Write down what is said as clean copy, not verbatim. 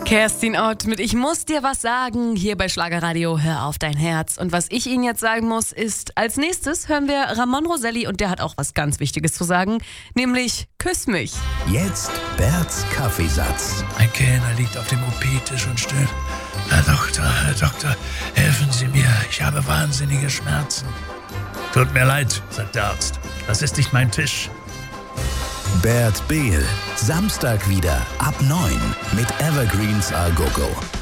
Kerstin Ott mit Ich muss dir was sagen, hier bei Schlagerradio, hör auf dein Herz. Und was ich Ihnen jetzt sagen muss, ist, als nächstes hören wir Ramon Roselli und der hat auch was ganz Wichtiges zu sagen, nämlich Küss mich. Jetzt Berts Kaffeesatz. Ein Kellner liegt auf dem OP-Tisch und stöhnt. Herr Doktor, helfen Sie mir, ich habe wahnsinnige Schmerzen. Tut mir leid, sagt der Arzt, das ist nicht mein Tisch. Bert Behl, Samstag wieder ab 9 mit Evergreens A Go Go.